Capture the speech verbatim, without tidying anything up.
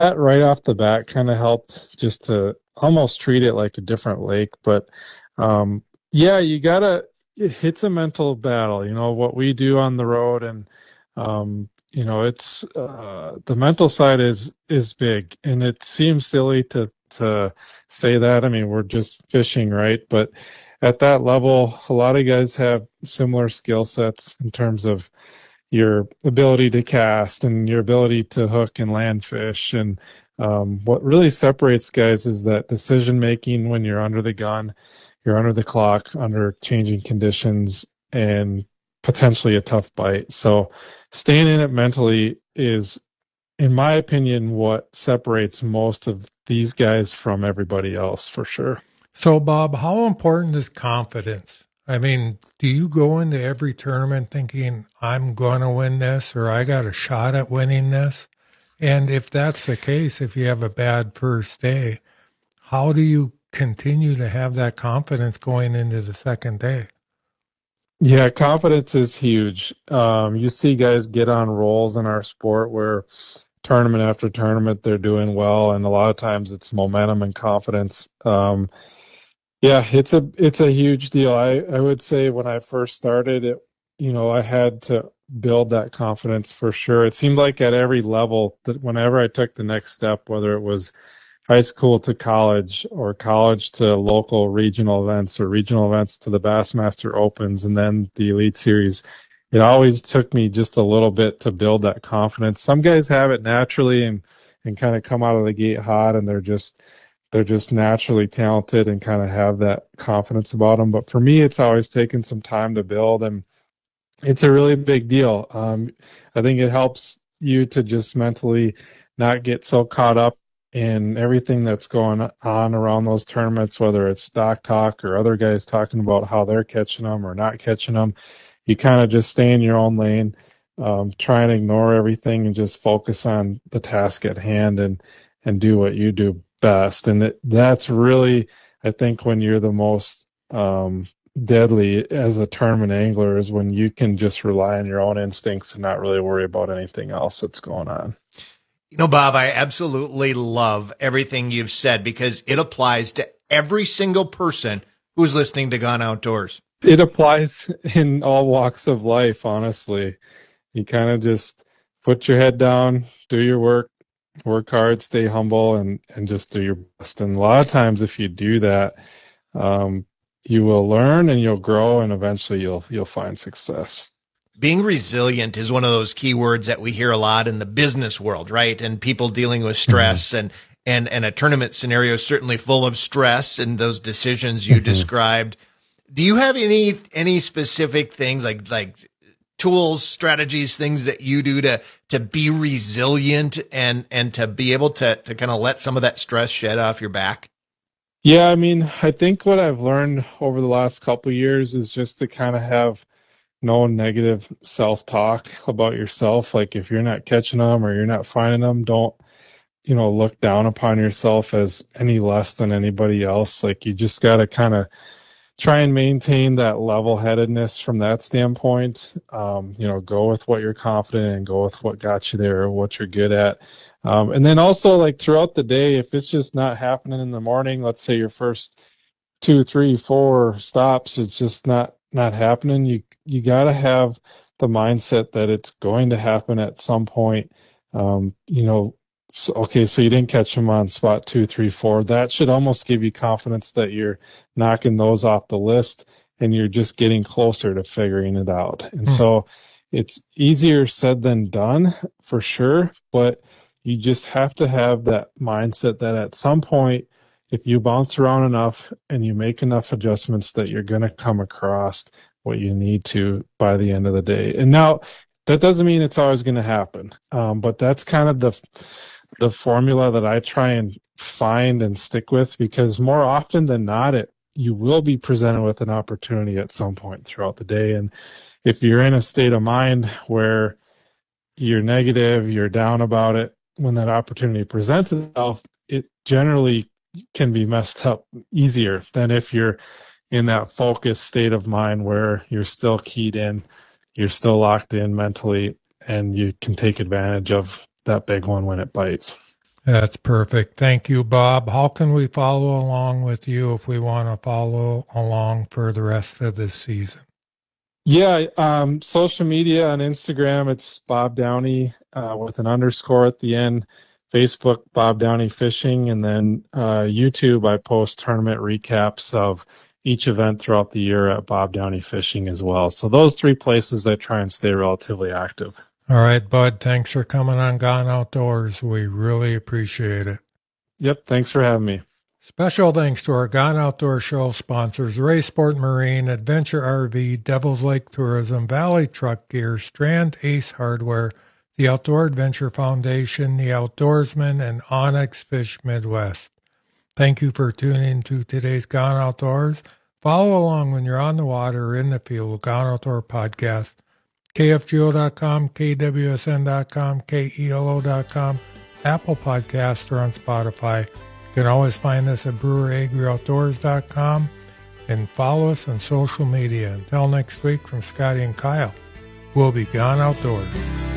that right off the bat kind of helped just to almost treat it like a different lake. But um, yeah, you gotta, it's a mental battle, you know, what we do on the road. And, um, you know, it's uh, the mental side is is big, and it seems silly to to say that. I mean, we're just fishing, right? But at that level, a lot of guys have similar skill sets in terms of your ability to cast and your ability to hook and land fish. And um, what really separates guys is that decision making when you're under the gun, you're under the clock, under changing conditions, and potentially a tough bite. So staying in it mentally is, in my opinion, what separates most of these guys from everybody else for sure. So, Bob, how important is confidence? I mean, do you go into every tournament thinking, I'm going to win this or I got a shot at winning this? And if that's the case, if you have a bad first day, how do you continue to have that confidence going into the second day? Yeah, confidence is huge. Um, you see guys get on rolls in our sport where tournament after tournament they're doing well, and a lot of times it's momentum and confidence. Um, yeah, it's a it's a huge deal. I I would say when I first started it, you know, I had to build that confidence for sure. It seemed like at every level that whenever I took the next step, whether it was high school to college or college to local regional events or regional events to the Bassmaster Opens and then the Elite Series, it always took me just a little bit to build that confidence. Some guys have it naturally and and kind of come out of the gate hot, and they're just they're just naturally talented and kind of have that confidence about them. But for me, it's always taken some time to build, and it's a really big deal. Um, I think it helps you to just mentally not get so caught up in everything that's going on around those tournaments, whether it's stock talk or other guys talking about how they're catching them or not catching them. You kind of just stay in your own lane, um, try and ignore everything and just focus on the task at hand and and do what you do best. And it, that's really, I think, when you're the most um, deadly as a tournament angler is when you can just rely on your own instincts and not really worry about anything else that's going on. You know, Bob, I absolutely love everything you've said because it applies to every single person who's listening to Gone Outdoors. It applies in all walks of life, honestly. You kind of just put your head down, do your work, work hard, stay humble, and, and just do your best. And a lot of times if you do that, um, you will learn and you'll grow, and eventually you'll you'll find success. Being resilient is one of those key words that we hear a lot in the business world, right? And people dealing with stress mm-hmm. and, and, and a tournament scenario is certainly full of stress and those decisions you mm-hmm. described. Do you have any, any specific things like, like tools, strategies, things that you do to, to be resilient and, and to be able to, to kind of let some of that stress shed off your back? Yeah, I mean, I think what I've learned over the last couple of years is just to kind of have no negative self-talk about yourself. Like if you're not catching them or you're not finding them, don't, you know, look down upon yourself as any less than anybody else. Like you just got to kind of try and maintain that level-headedness from that standpoint. Um, you know, go with what you're confident in and go with what got you there or what you're good at. Um, and then also like throughout the day, if it's just not happening in the morning, let's say your first two, three, four stops, it's just not, not happening. You, you got to have the mindset that it's going to happen at some point. Um, you know, so, okay, so you didn't catch them on spot two, three, four. That should almost give you confidence that you're knocking those off the list and you're just getting closer to figuring it out. And hmm. so it's easier said than done for sure, but you just have to have that mindset that at some point, if you bounce around enough and you make enough adjustments, that you're going to come across what you need to by the end of the day. And now that doesn't mean it's always going to happen. Um, but that's kind of the, the formula that I try and find and stick with, because more often than not, it, you will be presented with an opportunity at some point throughout the day. And if you're in a state of mind where you're negative, you're down about it, when that opportunity presents itself, it generally can be messed up easier than if you're in that focused state of mind where you're still keyed in, you're still locked in mentally, and you can take advantage of that big one when it bites. That's perfect. Thank you, Bob. How can we follow along with you if we want to follow along for the rest of this season? Yeah, um, social media on Instagram, it's Bob Downey uh, with an underscore at the end. Facebook, Bob Downey Fishing, and then uh, YouTube, I post tournament recaps of each event throughout the year at Bob Downey Fishing as well. So those three places I try and stay relatively active. All right, Bud, thanks for coming on Gone Outdoors. We really appreciate it. Yep, thanks for having me. Special thanks to our Gone Outdoors show sponsors, Ray Sport Marine, Adventure R V, Devil's Lake Tourism, Valley Truck Gear, Strand Ace Hardware, the Outdoor Adventure Foundation, The Outdoorsman, and Onyx Fish Midwest. Thank you for tuning to today's Gone Outdoors. Follow along when you're on the water or in the field with Gone Outdoor Podcast. K F G O dot com, K W S N dot com, K E L O dot com, Apple Podcasts, or on Spotify. You can always find us at Brewer Agri Outdoors dot com and follow us on social media. Until next week, from Scotty and Kyle, we'll be Gone Outdoors.